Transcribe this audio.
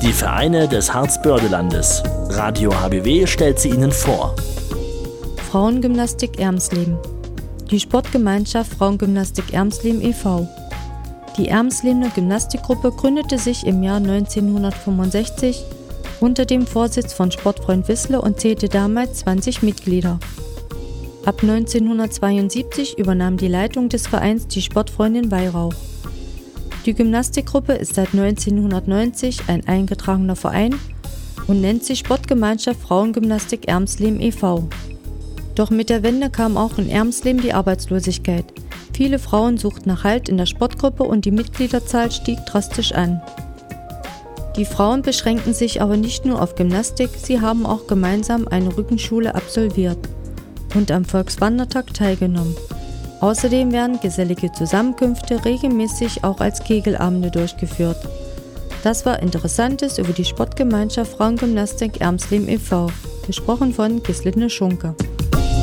Die Vereine des Harzbördelandes. Radio HBW stellt sie Ihnen vor. Frauengymnastik Ermsleben. Die Sportgemeinschaft Frauengymnastik Ermsleben e.V. Die Ermslebener Gymnastikgruppe gründete sich im Jahr 1965 unter dem Vorsitz von Sportfreund Wissler und zählte damals 20 Mitglieder. Ab 1972 übernahm die Leitung des Vereins die Sportfreundin Weihrauch. Die Gymnastikgruppe ist seit 1990 ein eingetragener Verein und nennt sich Sportgemeinschaft Frauengymnastik Ermsleben e.V. Doch mit der Wende kam auch in Ermsleben die Arbeitslosigkeit. Viele Frauen suchten nach Halt in der Sportgruppe und die Mitgliederzahl stieg drastisch an. Die Frauen beschränken sich aber nicht nur auf Gymnastik, sie haben auch gemeinsam eine Rückenschule absolviert und am Volkswandertag teilgenommen. Außerdem werden gesellige Zusammenkünfte regelmäßig auch als Kegelabende durchgeführt. Das war Interessantes über die Sportgemeinschaft Frauengymnastik Ermsleben e.V., gesprochen von Gisline Schunke.